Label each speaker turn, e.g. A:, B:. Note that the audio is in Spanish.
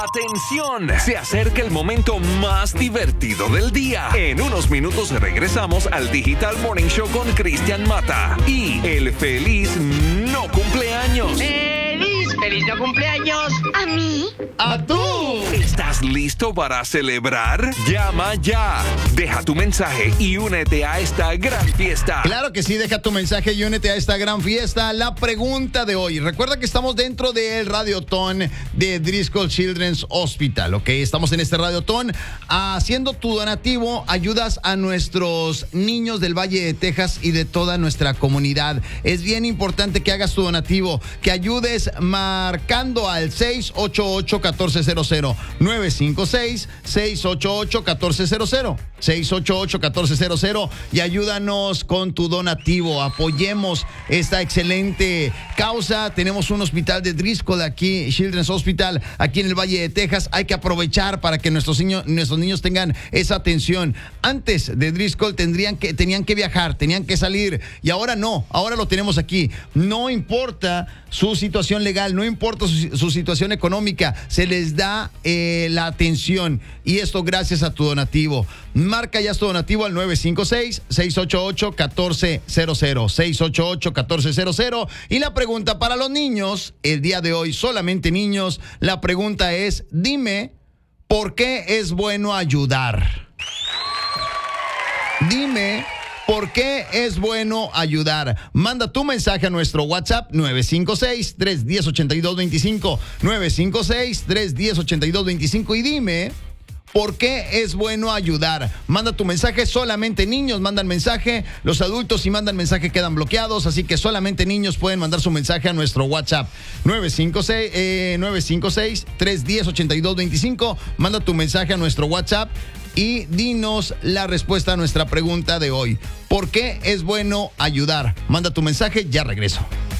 A: Atención, se acerca el momento más divertido del día. En unos minutos regresamos al Digital Morning Show con Cristian Mata y el feliz no cumpleaños.
B: ¡Feliz no cumpleaños!
C: ¿A mí?
D: ¡A tú!
A: ¿Estás listo para celebrar? Llama ya. Deja tu mensaje y únete a esta gran fiesta.
D: Claro que sí, deja tu mensaje y únete a esta gran fiesta. La pregunta de hoy. Recuerda que estamos dentro del Radiotón de Driscoll Children's Hospital, ¿ok? Estamos en este Radiotón haciendo tu donativo. Ayudas a nuestros niños del Valle de Texas y de toda nuestra comunidad. Es bien importante que hagas tu donativo, que ayudes marcando al 688-1400. 956-688-1400. 688-1400 y ayúdanos con tu donativo. Apoyemos esta excelente causa. Tenemos un hospital de Driscoll aquí, Children's Hospital, aquí en el Valle de Texas. Hay que aprovechar para que nuestros niños tengan esa atención. Antes de Driscoll tenían que viajar, tenían que salir y ahora no, ahora lo tenemos aquí. No importa su situación legal, no importa su situación económica, se les da la atención y esto gracias a tu donativo. Marca ya tu donativo al 956-688-1400. 688-1400. Y la pregunta para los niños, el día de hoy, solamente niños, la pregunta es, dime, ¿por qué es bueno ayudar? Dime, ¿por qué es bueno ayudar? Manda tu mensaje a nuestro WhatsApp 956-310-8225. 956-310-8225 y dime, ¿por qué es bueno ayudar? Manda tu mensaje, solamente niños mandan mensaje. Los adultos si mandan mensaje quedan bloqueados, así que solamente niños pueden mandar su mensaje a nuestro WhatsApp 956-310-8225. Manda tu mensaje a nuestro WhatsApp y dinos la respuesta a nuestra pregunta de hoy. ¿Por qué es bueno ayudar? Manda tu mensaje, ya regreso.